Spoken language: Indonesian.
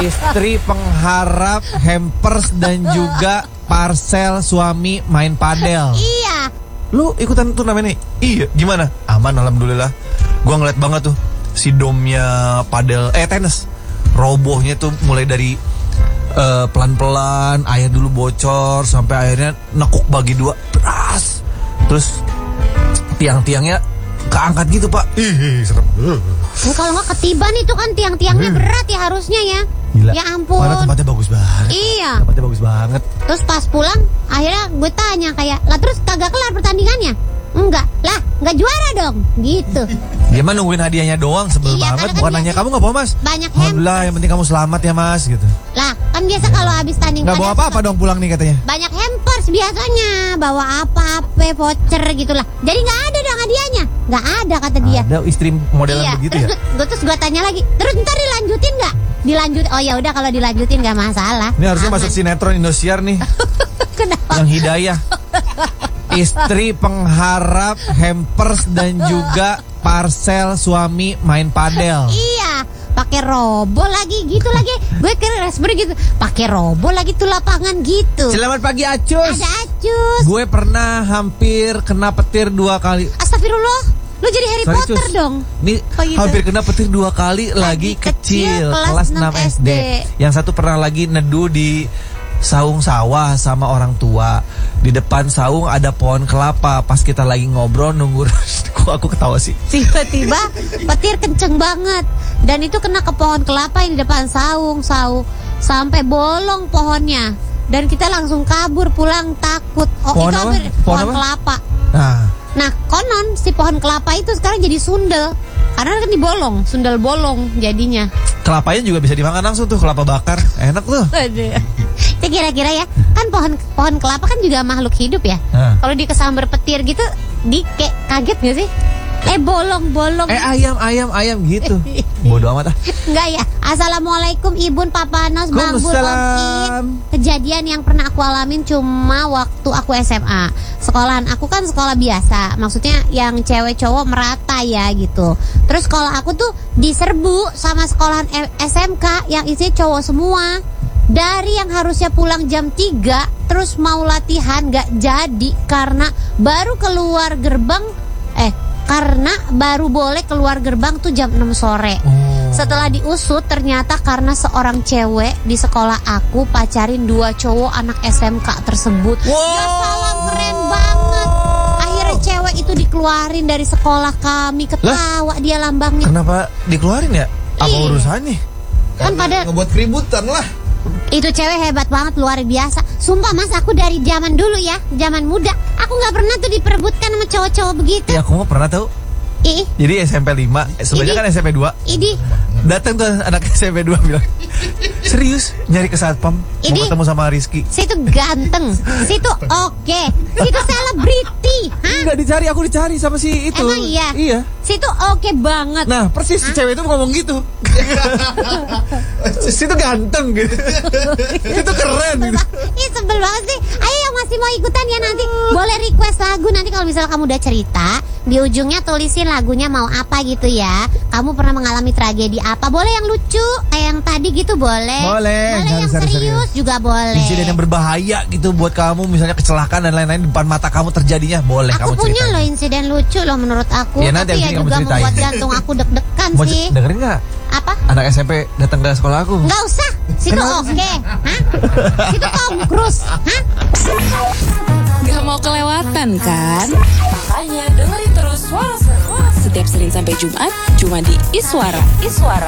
Istri pengharap hampers dan juga parcel suami main padel. Iya. Lu ikutan turnamen nih? Iya. Gimana? Aman alhamdulillah. Gua ngeliat banget tuh si domnya padel tenis. Robohnya tuh mulai dari pelan-pelan, air dulu bocor sampai akhirnya nekuk bagi dua, beras. Terus tiang-tiangnya keangkat gitu, Pak. Ih, serem. Kalau nggak ketiban itu kan tiang-tiangnya berat ya harusnya ya. Gila. Ya ampun. Mana tempatnya bagus banget. Iya. Tempatnya bagus banget. Terus pas pulang, akhirnya gue tanya kayak, lah terus kagak kelar pertandingannya? Enggak, lah nggak juara dong, gitu. Dia mah nungguin hadiahnya doang, sebel Iya, banget. karena Bukan kan nanya kamu nggak bawa mas? Banyak Alhamdulillah, yang penting kamu selamat ya mas, gitu. Lah kan biasa kalau habis tanding Nggak bawa apa-apa dong pulang nih katanya. banyak hampers biasanya, bawa apa-apa, voucher gitulah. Jadi nggak ada dong hadiahnya, nggak ada kata dia. Ada istri modelan begitu ya? Terus gue tanya lagi, terus ntar dilanjutin nggak? Dilanjut, oh ya udah kalau dilanjutin nggak masalah. Ini harusnya Aman. masuk sinetron Indosiar nih. Kenapa? Yang Hidayah. Istri pengharap hampers dan juga parcel suami main padel. Iya, pakai robo lagi gitu lagi. Gue kira Raspberry gitu, pakai robo lagi tuh lapangan gitu. Selamat pagi Acus. Ada Acus. Gue pernah hampir kena petir 2 kali. Astagfirullah, lu jadi Harry Sorry, Potter Cus. dong. Nih Oh, gitu. hampir kena petir 2 kali lagi kecil, kelas 6 SD. Yang satu pernah lagi neduh di saung sawah sama orang tua. Di depan saung ada pohon kelapa. Pas kita lagi ngobrol nunggu aku ketawa sih. Tiba-tiba petir kenceng banget dan itu kena ke pohon kelapa yang di depan saung sampai bolong pohonnya. Dan kita langsung kabur pulang takut. Pohon itu apa? hampir Pohon apa? kelapa. Nah, Konon si pohon kelapa itu sekarang jadi sundel. Karena kan dibolong, sundel bolong jadinya. kelapanya juga bisa dimakan langsung tuh, kelapa bakar. Enak tuh. Itu kira-kira ya, kan pohon kelapa kan juga makhluk hidup ya. Kalau dikesambar petir gitu, kayak kaget gak sih? Bolong-bolong. Ayam gitu. Bodoh amat ah. Enggak ya. Assalamualaikum Ibun Papanos Bang Bul Om In. Kejadian yang pernah aku alamin cuma waktu aku SMA. Sekolahan aku kan sekolah biasa. Maksudnya yang cewek cowok merata ya gitu. Terus kalau aku tuh diserbu sama sekolahan SMK yang isinya cowok semua. Dari yang harusnya pulang jam 3 terus mau latihan gak jadi karena baru keluar gerbang karena baru boleh keluar gerbang tuh jam 6 sore. Setelah diusut ternyata karena seorang cewek di sekolah aku pacarin 2 cowok anak SMK tersebut. Ya salah, keren banget. Akhirnya cewek itu dikeluarin dari sekolah kami. Ketawa dia lambangnya. Kenapa dikeluarin ya? Apa Iya. urusannya? Kan pada ngebuat keributan lah. itu cewek hebat banget, luar biasa. Sumpah mas, aku dari zaman dulu ya, zaman muda, aku gak pernah tuh diperebutkan sama cowok-cowok begitu. Ya aku mah pernah tahu. Jadi SMP 5, sebenarnya kan SMP 2. Datang tuh anak SMP 2 bilang, serius nyari ke satpam, mau ketemu sama Rizky. Situ ganteng, situ oke, situ selebriti. Enggak dicari, aku dicari sama si itu. Emang iya? Iya. Situ oke banget. Nah persis si cewek itu ngomong gitu. Situ ganteng gitu. Situ keren gitu. Ih sebel banget sih. Ayo yang masih mau ikutan ya nanti boleh request lagu. Nanti kalau misalnya kamu udah cerita, di ujungnya tulisin lagunya mau apa gitu ya. Kamu pernah mengalami tragedi apa? Boleh yang lucu kayak yang tadi gitu boleh. Boleh yang serius juga boleh. Insiden yang berbahaya gitu buat kamu, misalnya kecelakaan dan lain-lain di depan mata kamu terjadinya, boleh Aku kamu punya ceritain. loh insiden lucu loh menurut aku. Ya, nanti tapi ya kamu juga ceritain. membuat jantung aku deg-degan Mau sih. dengerin nggak? Apa? Anak SMP datang ke sekolah aku. Nggak usah. Situ oke. Hah? Situ Tom Cruise. Hah? Gak mau kelewatan kan? Makanya dengerin terus Suara Seru setiap Senin sampai Jumat cuma di Iswara.